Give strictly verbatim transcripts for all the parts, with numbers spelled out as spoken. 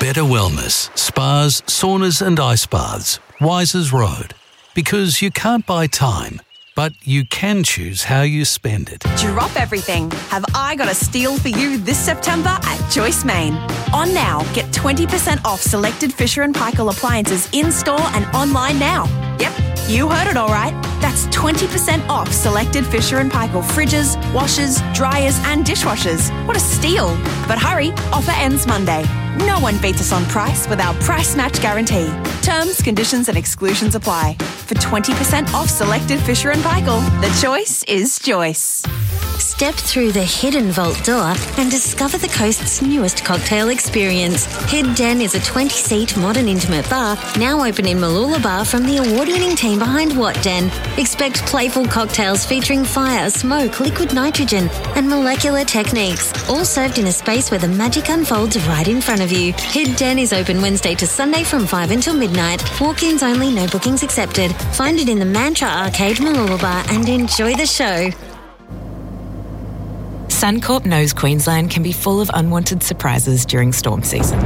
Better Wellness, spas, saunas and ice baths. Wisers Road. Because you can't buy time, but you can choose how you spend it. Drop everything. Have I got a steal for you this September at Joyce Main? On now, get twenty percent off selected Fisher and Paykel appliances in-store and online now. Yep, you heard it all right. That's twenty percent off selected Fisher and Paykel fridges, washers, dryers and dishwashers. What a steal. But hurry, offer ends Monday. No one beats us on price with our price match guarantee. Terms, conditions and exclusions apply. For twenty percent off selected Fisher and Paykel, the choice is Joyce. Step through the hidden vault door and discover the coast's newest cocktail experience. Head Den is a twenty-seat modern intimate bar now open in Mooloolaba from the award-winning team behind What Den. Expect playful cocktails featuring fire, smoke, liquid nitrogen and molecular techniques, all served in a space where the magic unfolds right in front of you. Head Den is open Wednesday to Sunday from five until midnight. Walk-ins only, no bookings accepted. Find it in the Mantra Arcade, Mooloolaba and enjoy the show. Suncorp knows Queensland can be full of unwanted surprises during storm season.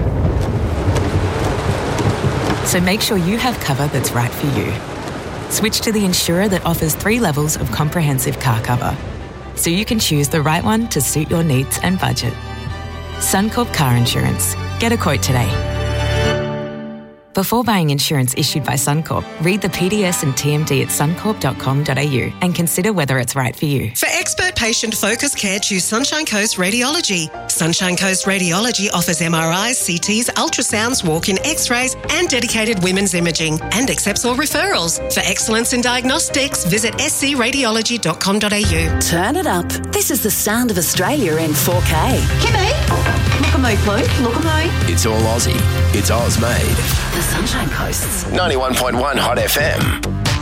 So make sure you have cover that's right for you. Switch to the insurer that offers three levels of comprehensive car cover, so you can choose the right one to suit your needs and budget. Suncorp Car Insurance. Get a quote today. Before buying insurance issued by Suncorp, read the P D S and T M D at suncorp dot com dot a u and consider whether it's right for you. For expert patient focused care, choose Sunshine Coast Radiology. Sunshine Coast Radiology offers M R Is, C Ts, ultrasounds, walk-in x-rays and dedicated women's imaging and accepts all referrals. For excellence in diagnostics, visit s c radiology dot com dot a u. Turn it up. This is the sound of Australia in four K. Kimmy, look at me, please. Look at me. It's all Aussie. It's Oz made. The Sunshine Coast's ninety-one point one Hot F M.